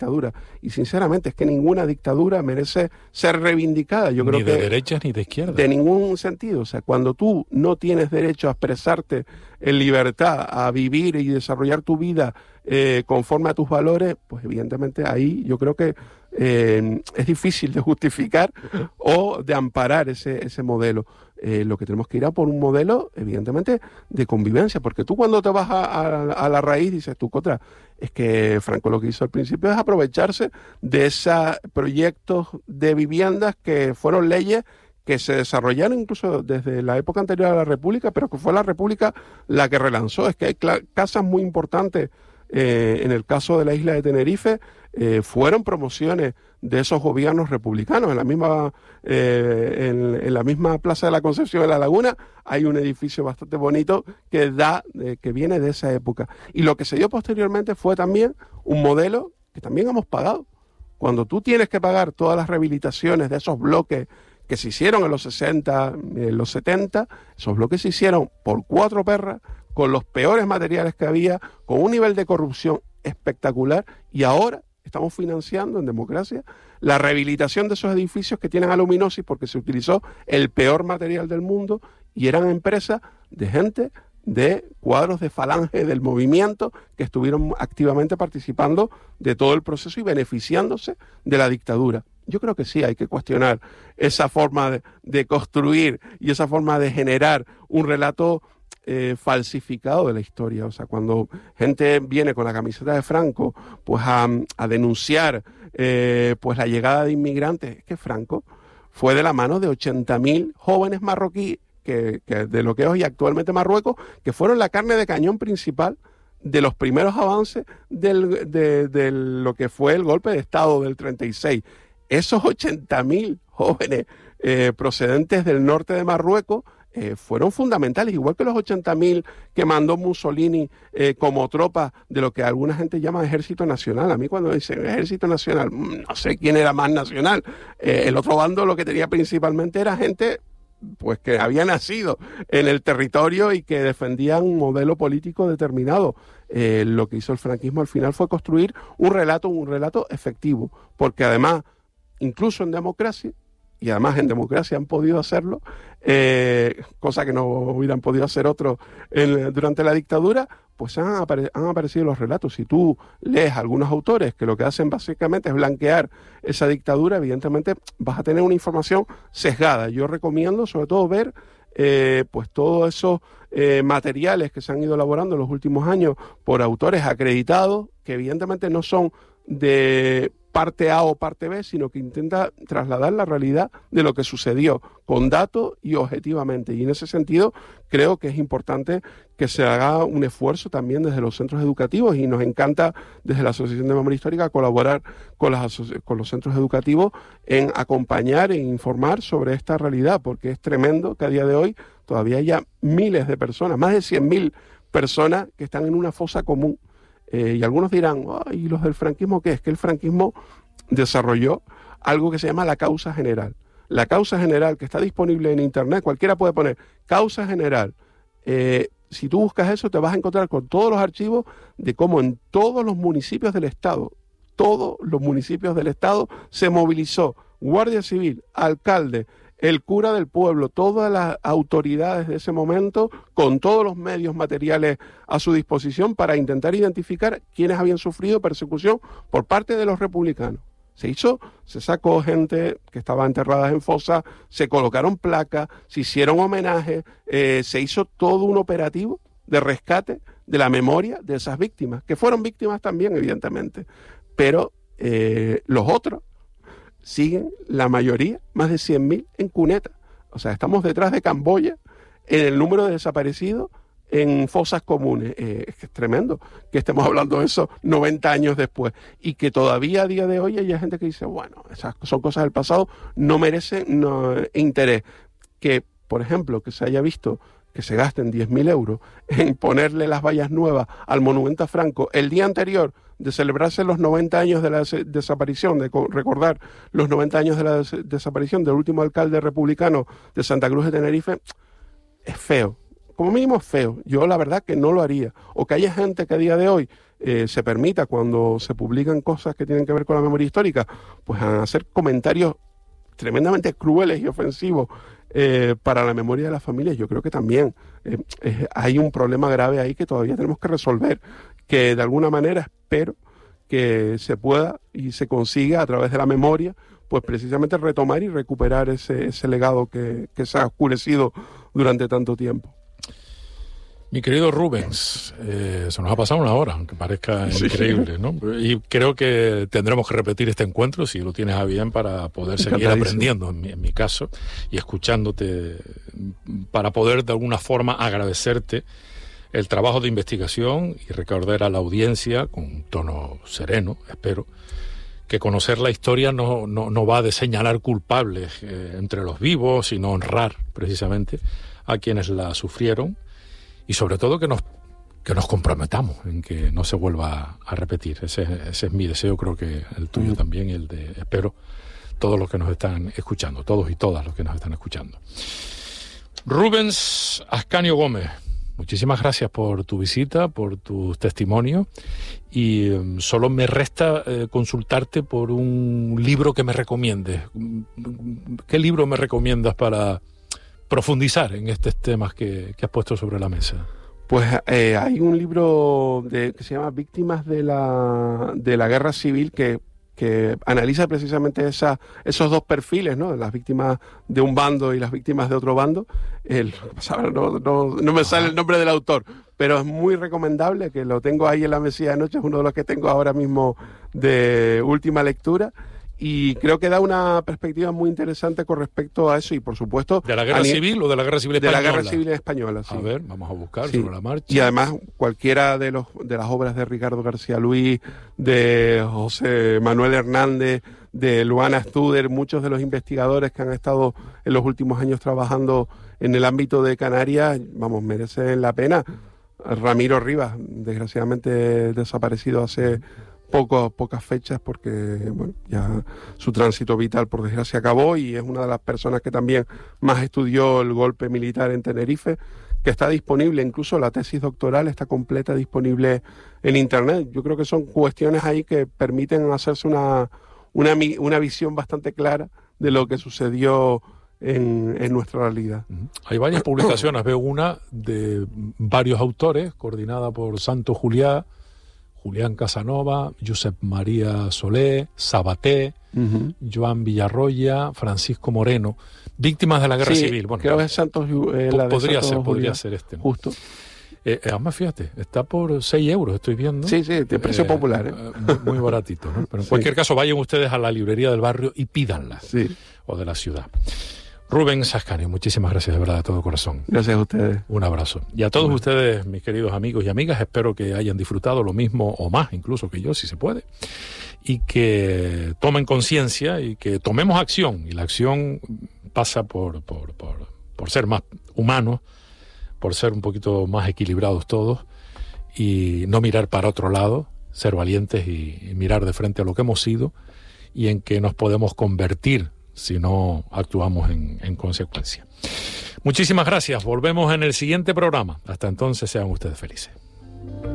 dictadura. Y sinceramente es que ninguna dictadura merece ser reivindicada. Yo creo ni de derechas ni de izquierdas. De ningún sentido. O sea, cuando tú no tienes derecho a expresarte en libertad, a vivir y desarrollar tu vida conforme a tus valores, pues evidentemente ahí yo creo que es difícil de justificar o de amparar ese modelo. Lo que tenemos que ir a por un modelo, evidentemente, de convivencia, porque tú cuando te vas a la raíz dices tú, contra, es que Franco lo que hizo al principio es aprovecharse de esos proyectos de viviendas que fueron leyes que se desarrollaron incluso desde la época anterior a la República, pero que fue la República la que relanzó. Es que hay casas muy importantes, en el caso de la isla de Tenerife, fueron promociones de esos gobiernos republicanos. En la misma Plaza de la Concepción de la Laguna hay un edificio bastante bonito que viene de esa época. Y lo que se dio posteriormente fue también un modelo que también hemos pagado. Cuando tú tienes que pagar todas las rehabilitaciones de esos bloques que se hicieron en los 60, en los 70, esos bloques se hicieron por 4 perras, con los peores materiales que había, con un nivel de corrupción espectacular, y ahora estamos financiando en democracia la rehabilitación de esos edificios que tienen aluminosis porque se utilizó el peor material del mundo y eran empresas de gente de cuadros de falange del movimiento que estuvieron activamente participando de todo el proceso y beneficiándose de la dictadura. Yo creo que sí hay que cuestionar esa forma de construir y esa forma de generar un relato falsificado de la historia. O sea, cuando gente viene con la camiseta de Franco pues a denunciar pues la llegada de inmigrantes, es que Franco fue de la mano de 80.000 jóvenes marroquíes que de lo que es hoy actualmente Marruecos, que fueron la carne de cañón principal de los primeros avances de lo que fue el golpe de Estado del 36. Esos 80.000 jóvenes procedentes del norte de Marruecos fueron fundamentales, igual que los 80.000 que mandó Mussolini como tropa de lo que alguna gente llama Ejército Nacional. A mí cuando dicen Ejército Nacional, no sé quién era más nacional. El otro bando lo que tenía principalmente era gente pues que había nacido en el territorio y que defendían un modelo político determinado. Lo que hizo el franquismo al final fue construir un relato efectivo, porque además, incluso en democracia, y además en democracia han podido hacerlo, cosa que no hubieran podido hacer otros durante la dictadura, pues han aparecido los relatos. Si tú lees a algunos autores que lo que hacen básicamente es blanquear esa dictadura, evidentemente vas a tener una información sesgada. Yo recomiendo sobre todo ver pues todos esos materiales que se han ido elaborando en los últimos años por autores acreditados, que evidentemente no son de parte A o parte B, sino que intenta trasladar la realidad de lo que sucedió con datos y objetivamente. Y en ese sentido creo que es importante que se haga un esfuerzo también desde los centros educativos, y nos encanta desde la Asociación de Memoria Histórica colaborar con los centros educativos en acompañar e informar sobre esta realidad, porque es tremendo que a día de hoy todavía haya miles de personas, más de 100.000 personas que están en una fosa común. Y algunos dirán, ¿y los del franquismo qué? Es que el franquismo desarrolló algo que se llama la causa general. La causa general, que está disponible en internet, cualquiera puede poner causa general. Si tú buscas eso, te vas a encontrar con todos los archivos de cómo en todos los municipios del Estado, se movilizó Guardia Civil, alcalde, el cura del pueblo, todas las autoridades de ese momento, con todos los medios materiales a su disposición para intentar identificar quiénes habían sufrido persecución por parte de los republicanos. Se sacó gente que estaba enterrada en fosas, se colocaron placas, se hicieron homenajes, se hizo todo un operativo de rescate de la memoria de esas víctimas, que fueron víctimas también, evidentemente. Pero los otros siguen, la mayoría, más de 100.000 en cuneta. O sea, estamos detrás de Camboya en el número de desaparecidos en fosas comunes. Es que es tremendo que estemos hablando de eso 90 años después y que todavía a día de hoy hay gente que dice, bueno, esas son cosas del pasado, no merecen interés. Que, por ejemplo, que se haya visto que se gasten 10.000 euros en ponerle las vallas nuevas al monumento a Franco el día anterior de celebrarse los 90 años de la desaparición, de recordar los 90 años de la desaparición del último alcalde republicano de Santa Cruz de Tenerife, es feo. Como mínimo es feo. Yo la verdad que no lo haría. O que haya gente que a día de hoy se permita, cuando se publican cosas que tienen que ver con la memoria histórica, pues a hacer comentarios tremendamente crueles y ofensivos para la memoria de las familias, yo creo que también hay un problema grave ahí que todavía tenemos que resolver, que de alguna manera espero que se pueda y se consiga a través de la memoria, pues precisamente retomar y recuperar ese legado que se ha oscurecido durante tanto tiempo. Mi querido Rubens, se nos ha pasado una hora, aunque parezca increíble, ¿no? Y creo que tendremos que repetir este encuentro, si lo tienes a bien, para poder seguir aprendiendo, en mi caso, y escuchándote, para poder de alguna forma agradecerte el trabajo de investigación y recordar a la audiencia, con un tono sereno, espero, que conocer la historia no va de señalar culpables entre los vivos, sino honrar precisamente a quienes la sufrieron, y sobre todo que nos comprometamos en que no se vuelva a repetir. Ese es mi deseo, creo que el tuyo también, y el de, espero, todos los que nos están escuchando, todos y todas los que nos están escuchando. Rubens Ascanio Gómez, muchísimas gracias por tu visita, por tus testimonios, y solo me resta consultarte por un libro que me recomiendes. ¿Qué libro me recomiendas para profundizar en estos temas que has puesto sobre la mesa? Pues hay un libro que se llama Víctimas de la Guerra Civil que analiza precisamente esos dos perfiles, ¿no? Las víctimas de un bando y las víctimas de otro bando. No me sale el nombre del autor, pero es muy recomendable, que lo tengo ahí en la mesilla de noche, es uno de los que tengo ahora mismo de última lectura. Y creo que da una perspectiva muy interesante con respecto a eso, y por supuesto... ¿De la Guerra Civil o de la Guerra Civil Española? De la Guerra Civil Española, sí. A ver, vamos a buscar sobre la marcha. Y además cualquiera de las obras de Ricardo García Luis, de José Manuel Hernández, de Luana Studer, muchos de los investigadores que han estado en los últimos años trabajando en el ámbito de Canarias, merecen la pena. Ramiro Rivas, desgraciadamente desaparecido hace pocas fechas, porque ya su tránsito vital por desgracia acabó, y es una de las personas que también más estudió el golpe militar en Tenerife, que está disponible, incluso la tesis doctoral está completa, disponible en internet. Yo creo que son cuestiones ahí que permiten hacerse una visión bastante clara de lo que sucedió en nuestra realidad. Hay varias publicaciones, veo una de varios autores, coordinada por Santo Julián Casanova, Josep María Solé, Sabaté, Joan Villarroya, Francisco Moreno, víctimas de la Guerra Civil. Bueno, creo que es Santos. Podría ser este, ¿no? Justo. Además, fíjate, está por 6 euros, estoy viendo. Sí, de precio popular. Muy baratito, ¿no? Pero en cualquier caso, vayan ustedes a la librería del barrio y pídanla, o de la ciudad. Rubens Ascanio, muchísimas gracias de verdad, de todo corazón. Gracias a ustedes. Un abrazo. Y a todos ustedes, mis queridos amigos y amigas, espero que hayan disfrutado lo mismo o más incluso que yo, si se puede, y que tomen conciencia y que tomemos acción. Y la acción pasa por ser más humanos, por ser un poquito más equilibrados todos, y no mirar para otro lado, ser valientes y mirar de frente a lo que hemos sido y en que nos podemos convertir si no actuamos en consecuencia. Muchísimas gracias. Volvemos en el siguiente programa. Hasta entonces, sean ustedes felices.